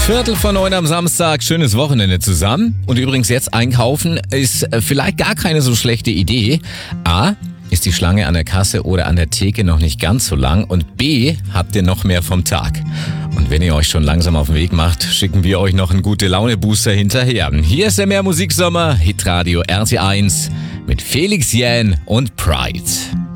8:15 am Samstag. Schönes Wochenende zusammen. Und übrigens jetzt einkaufen ist vielleicht gar keine so schlechte Idee. A, ist die Schlange an der Kasse oder an der Theke noch nicht ganz so lang. Und B, habt ihr noch mehr vom Tag. Und wenn ihr euch schon langsam auf den Weg macht, schicken wir euch noch einen Gute-Laune-Booster hinterher. Hier ist der Mehrmusiksommer, Hitradio RT1 mit Felix Jähn und Pride.